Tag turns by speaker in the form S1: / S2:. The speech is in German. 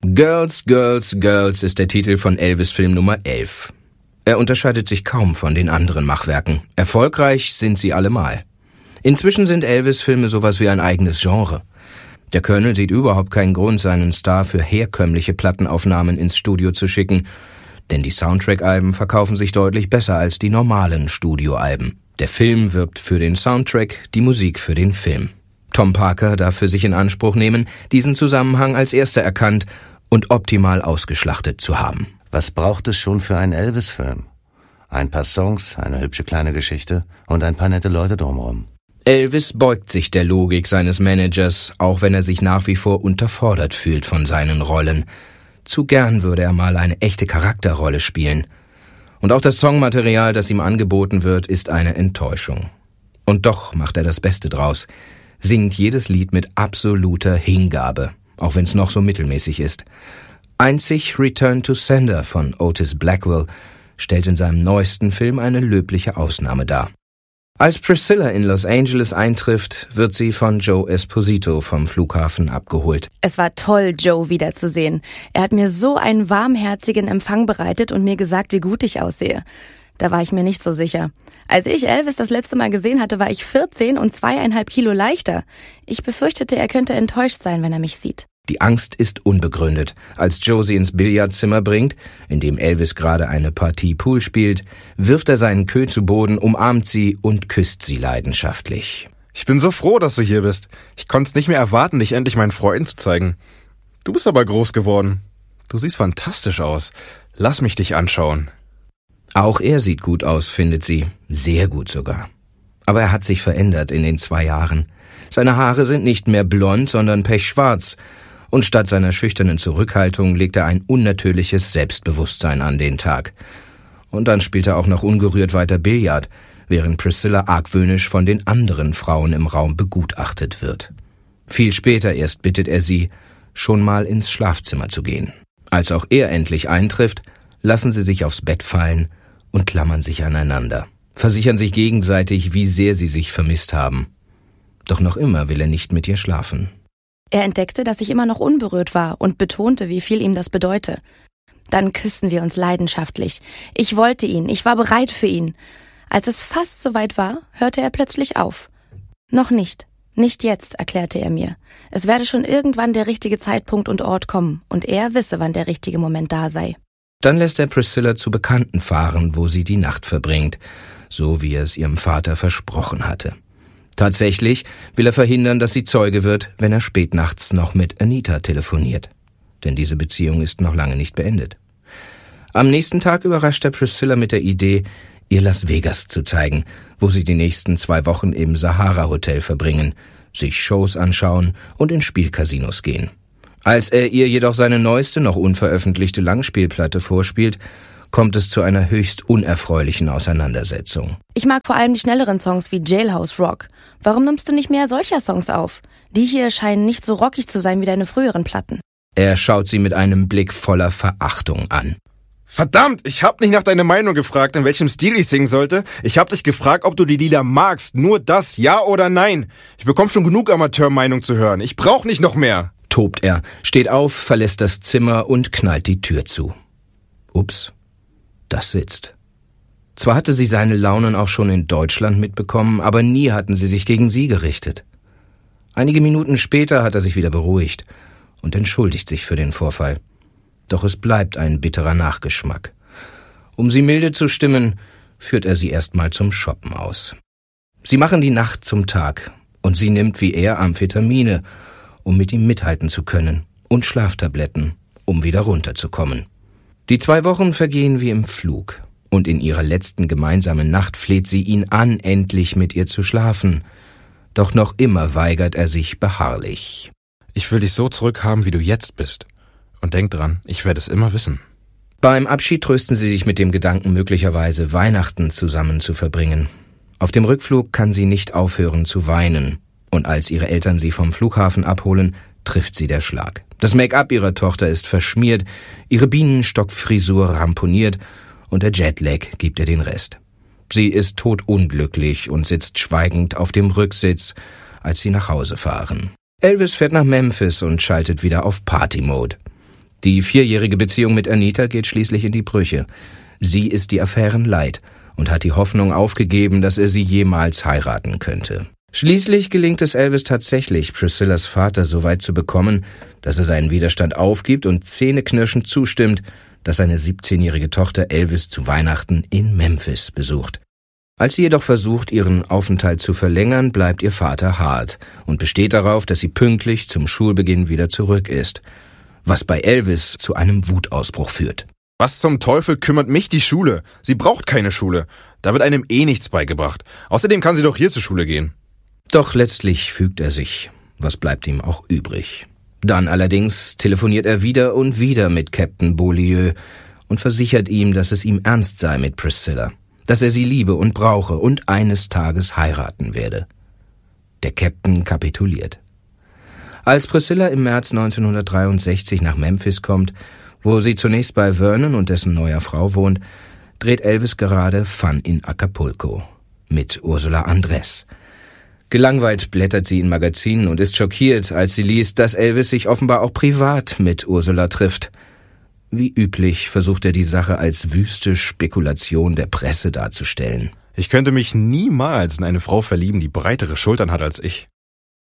S1: Girls, Girls, Girls ist der Titel von Elvis-Film Nummer 11. Er unterscheidet sich kaum von den anderen Machwerken. Erfolgreich sind sie allemal. Inzwischen sind Elvis-Filme sowas wie ein eigenes Genre. Der Colonel sieht überhaupt keinen Grund, seinen Star für herkömmliche Plattenaufnahmen ins Studio zu schicken, denn die Soundtrack-Alben verkaufen sich deutlich besser als die normalen Studioalben. Der Film wirbt für den Soundtrack, die Musik für den Film. Tom Parker darf für sich in Anspruch nehmen, diesen Zusammenhang als erster erkannt und optimal ausgeschlachtet zu haben.
S2: Was braucht es schon für einen Elvis-Film? Ein paar Songs, eine hübsche kleine Geschichte und ein paar nette Leute drumherum.
S1: Elvis beugt sich der Logik seines Managers, auch wenn er sich nach wie vor unterfordert fühlt von seinen Rollen. Zu gern würde er mal eine echte Charakterrolle spielen. Und auch das Songmaterial, das ihm angeboten wird, ist eine Enttäuschung. Und doch macht er das Beste draus, singt jedes Lied mit absoluter Hingabe, auch wenn es noch so mittelmäßig ist. Einzig Return to Sender von Otis Blackwell stellt in seinem neuesten Film eine löbliche Ausnahme dar. Als Priscilla in Los Angeles eintrifft, wird sie von Joe Esposito vom Flughafen abgeholt.
S3: Es war toll, Joe wiederzusehen. Er hat mir so einen warmherzigen Empfang bereitet und mir gesagt, wie gut ich aussehe. Da war ich mir nicht so sicher. Als ich Elvis das letzte Mal gesehen hatte, war ich 14 und 2,5 Kilo leichter. Ich befürchtete, er könnte enttäuscht sein, wenn er mich sieht.
S1: Die Angst ist unbegründet. Als Joe sie ins Billardzimmer bringt, in dem Elvis gerade eine Partie Pool spielt, wirft er seinen Queue zu Boden, umarmt sie und küsst sie leidenschaftlich.
S4: Ich bin so froh, dass du hier bist. Ich konnte es nicht mehr erwarten, dich endlich meinen Freunden zu zeigen. Du bist aber groß geworden. Du siehst fantastisch aus. Lass mich dich anschauen.
S1: Auch er sieht gut aus, findet sie. Sehr gut sogar. Aber er hat sich verändert in den 2 Jahren. Seine Haare sind nicht mehr blond, sondern pechschwarz. Und statt seiner schüchternen Zurückhaltung legt er ein unnatürliches Selbstbewusstsein an den Tag. Und dann spielt er auch noch ungerührt weiter Billard, während Priscilla argwöhnisch von den anderen Frauen im Raum begutachtet wird. Viel später erst bittet er sie, schon mal ins Schlafzimmer zu gehen. Als auch er endlich eintrifft, lassen sie sich aufs Bett fallen und klammern sich aneinander, versichern sich gegenseitig, wie sehr sie sich vermisst haben. Doch noch immer will er nicht mit ihr schlafen.
S3: Er entdeckte, dass ich immer noch unberührt war und betonte, wie viel ihm das bedeute. Dann küssten wir uns leidenschaftlich. Ich wollte ihn, ich war bereit für ihn. Als es fast soweit war, hörte er plötzlich auf. Noch nicht, nicht jetzt, erklärte er mir. Es werde schon irgendwann der richtige Zeitpunkt und Ort kommen und er wisse, wann der richtige Moment da sei.
S1: Dann lässt er Priscilla zu Bekannten fahren, wo sie die Nacht verbringt, so wie er es ihrem Vater versprochen hatte. Tatsächlich will er verhindern, dass sie Zeuge wird, wenn er spätnachts noch mit Anita telefoniert. Denn diese Beziehung ist noch lange nicht beendet. Am nächsten Tag überrascht er Priscilla mit der Idee, ihr Las Vegas zu zeigen, wo sie die nächsten 2 Wochen im Sahara-Hotel verbringen, sich Shows anschauen und in Spielcasinos gehen. Als er ihr jedoch seine neueste, noch unveröffentlichte Langspielplatte vorspielt, kommt es zu einer höchst unerfreulichen Auseinandersetzung.
S3: Ich mag vor allem die schnelleren Songs wie Jailhouse Rock. Warum nimmst du nicht mehr solcher Songs auf? Die hier scheinen nicht so rockig zu sein wie deine früheren Platten.
S1: Er schaut sie mit einem Blick voller Verachtung an.
S4: Verdammt, ich hab nicht nach deiner Meinung gefragt, in welchem Stil ich singen sollte. Ich hab dich gefragt, ob du die Lieder magst. Nur das, ja oder nein. Ich bekomme schon genug Amateurmeinung zu hören. Ich brauch nicht noch mehr.
S1: Tobt er, steht auf, verlässt das Zimmer und knallt die Tür zu. Ups. Das sitzt. Zwar hatte sie seine Launen auch schon in Deutschland mitbekommen, aber nie hatten sie sich gegen sie gerichtet. Einige Minuten später hat er sich wieder beruhigt und entschuldigt sich für den Vorfall. Doch es bleibt ein bitterer Nachgeschmack. Um sie milde zu stimmen, führt er sie erstmal zum Shoppen aus. Sie machen die Nacht zum Tag und sie nimmt wie er Amphetamine, um mit ihm mithalten zu können, und Schlaftabletten, um wieder runterzukommen. Die 2 Wochen vergehen wie im Flug, und in ihrer letzten gemeinsamen Nacht fleht sie ihn an, endlich mit ihr zu schlafen. Doch noch immer weigert er sich beharrlich.
S4: Ich will dich so zurückhaben, wie du jetzt bist. Und denk dran, ich werde es immer wissen.
S1: Beim Abschied trösten sie sich mit dem Gedanken, möglicherweise Weihnachten zusammen zu verbringen. Auf dem Rückflug kann sie nicht aufhören zu weinen. Und als ihre Eltern sie vom Flughafen abholen, trifft sie der Schlag. Das Make-up ihrer Tochter ist verschmiert, ihre Bienenstockfrisur ramponiert und der Jetlag gibt ihr den Rest. Sie ist todunglücklich und sitzt schweigend auf dem Rücksitz, als sie nach Hause fahren. Elvis fährt nach Memphis und schaltet wieder auf Party-Mode. Die 4-jährige Beziehung mit Anita geht schließlich in die Brüche. Sie ist die Affären leid und hat die Hoffnung aufgegeben, dass er sie jemals heiraten könnte. Schließlich gelingt es Elvis tatsächlich, Priscillas Vater so weit zu bekommen, dass er seinen Widerstand aufgibt und zähneknirschend zustimmt, dass seine 17-jährige Tochter Elvis zu Weihnachten in Memphis besucht. Als sie jedoch versucht, ihren Aufenthalt zu verlängern, bleibt ihr Vater hart und besteht darauf, dass sie pünktlich zum Schulbeginn wieder zurück ist, was bei Elvis zu einem Wutausbruch führt.
S4: Was zum Teufel kümmert mich die Schule? Sie braucht keine Schule. Da wird einem nichts beigebracht. Außerdem kann sie doch hier zur Schule gehen.
S1: Doch letztlich fügt er sich. Was bleibt ihm auch übrig? Dann allerdings telefoniert er wieder und wieder mit Captain Beaulieu und versichert ihm, dass es ihm ernst sei mit Priscilla, dass er sie liebe und brauche und eines Tages heiraten werde. Der Captain kapituliert. Als Priscilla im März 1963 nach Memphis kommt, wo sie zunächst bei Vernon und dessen neuer Frau wohnt, dreht Elvis gerade Fun in Acapulco mit Ursula Andress. Gelangweilt blättert sie in Magazinen und ist schockiert, als sie liest, dass Elvis sich offenbar auch privat mit Ursula trifft. Wie üblich versucht er die Sache als wüste Spekulation der Presse darzustellen.
S4: Ich könnte mich niemals in eine Frau verlieben, die breitere Schultern hat als ich.